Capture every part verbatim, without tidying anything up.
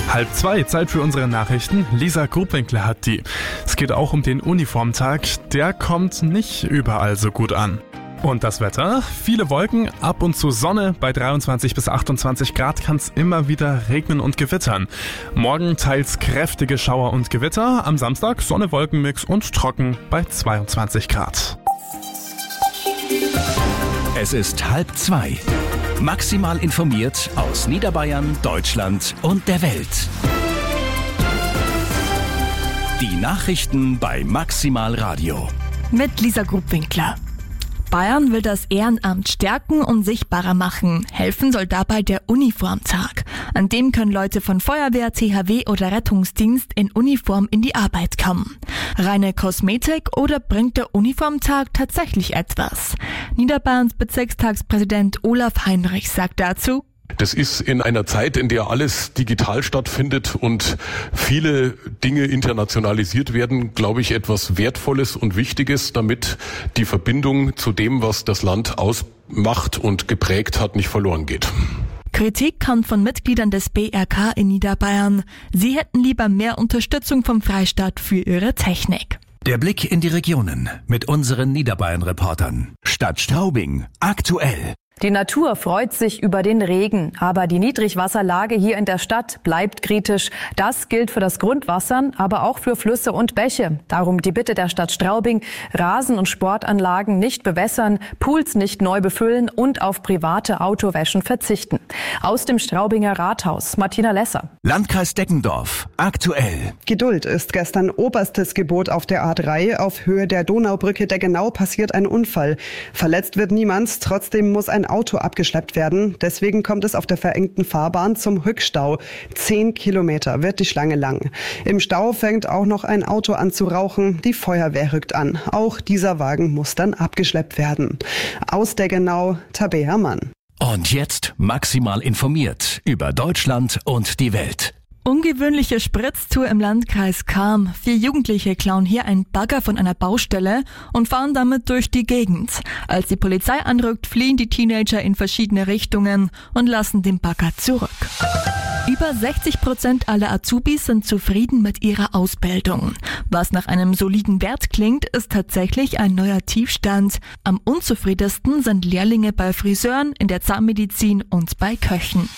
Halb zwei, Zeit für unsere Nachrichten. Lisa Grubwinkler hat die. Es geht auch um den Uniformtag. Der kommt nicht überall so gut an. Und das Wetter? Viele Wolken, ab und zu Sonne. Bei dreiundzwanzig bis achtundzwanzig Grad kann es immer wieder regnen und gewittern. Morgen teils kräftige Schauer und Gewitter. Am Samstag Sonne, Wolkenmix und trocken bei zweiundzwanzig Grad. Es ist halb zwei. Maximal informiert aus Niederbayern, Deutschland und der Welt. Die Nachrichten bei Maximal Radio. Mit Lisa Grubwinkler. Bayern will das Ehrenamt stärken und sichtbarer machen. Helfen soll dabei der Uniformtag. An dem können Leute von Feuerwehr, T H W oder Rettungsdienst in Uniform in die Arbeit kommen. Reine Kosmetik oder bringt der Uniformtag tatsächlich etwas? Niederbayerns Bezirkstagspräsident Olaf Heinrich sagt dazu: Das ist in einer Zeit, in der alles digital stattfindet und viele Dinge internationalisiert werden, glaube ich, etwas Wertvolles und Wichtiges, damit die Verbindung zu dem, was das Land ausmacht und geprägt hat, nicht verloren geht. Kritik kam von Mitgliedern des B R K in Niederbayern. Sie hätten lieber mehr Unterstützung vom Freistaat für ihre Technik. Der Blick in die Regionen mit unseren Niederbayern-Reportern. Stadt Straubing, aktuell. Die Natur freut sich über den Regen, aber die Niedrigwasserlage hier in der Stadt bleibt kritisch. Das gilt für das Grundwasser, aber auch für Flüsse und Bäche. Darum die Bitte der Stadt Straubing: Rasen- und Sportanlagen nicht bewässern, Pools nicht neu befüllen und auf private Autowäschen verzichten. Aus dem Straubinger Rathaus, Martina Lesser. Landkreis Deggendorf, aktuell. Geduld ist gestern oberstes Gebot auf der A drei. Auf Höhe der Donaubrücke Deggenau passiert ein Unfall. Verletzt wird niemand, trotzdem muss ein Auto abgeschleppt werden. Deswegen kommt es auf der verengten Fahrbahn zum Rückstau. Zehn Kilometer wird die Schlange lang. Im Stau fängt auch noch ein Auto an zu rauchen. Die Feuerwehr rückt an. Auch dieser Wagen muss dann abgeschleppt werden. Aus Deggenau, Tabea Mann. Und jetzt maximal informiert über Deutschland und die Welt. Ungewöhnliche Spritztour im Landkreis Cham. Vier Jugendliche klauen hier einen Bagger von einer Baustelle und fahren damit durch die Gegend. Als die Polizei anrückt, fliehen die Teenager in verschiedene Richtungen und lassen den Bagger zurück. Über sechzig Prozent aller Azubis sind zufrieden mit ihrer Ausbildung. Was nach einem soliden Wert klingt, ist tatsächlich ein neuer Tiefstand. Am unzufriedensten sind Lehrlinge bei Friseuren, in der Zahnmedizin und bei Köchen.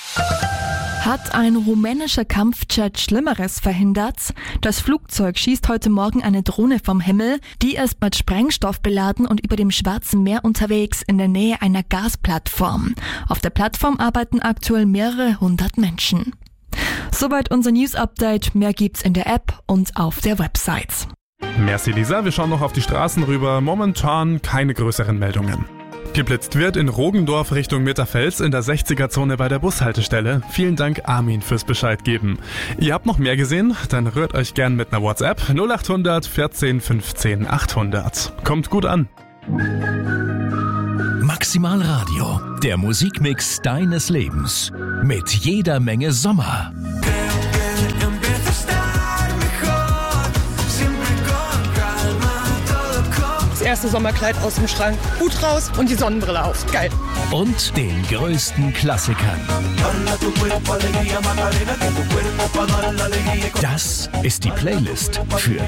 Hat ein rumänischer Kampfjet Schlimmeres verhindert? Das Flugzeug schießt heute Morgen eine Drohne vom Himmel. Die ist mit Sprengstoff beladen und über dem Schwarzen Meer unterwegs in der Nähe einer Gasplattform. Auf der Plattform arbeiten aktuell mehrere hundert Menschen. Soweit unser News-Update. Mehr gibt's in der App und auf der Website. Merci Lisa, wir schauen noch auf die Straßen rüber. Momentan keine größeren Meldungen. Geblitzt wird in Rogendorf Richtung Mitterfels in der sechziger-Zone bei der Bushaltestelle. Vielen Dank Armin fürs Bescheid geben. Ihr habt noch mehr gesehen? Dann rührt euch gern mit einer WhatsApp null acht hundert vierzehn fünfzehn achthundert. Kommt gut an. Maximal Radio, der Musikmix deines Lebens. Mit jeder Menge Sommer. Das erste Sommerkleid aus dem Schrank, Hut raus und die Sonnenbrille auf. Geil. Und den größten Klassikern. Das ist die Playlist für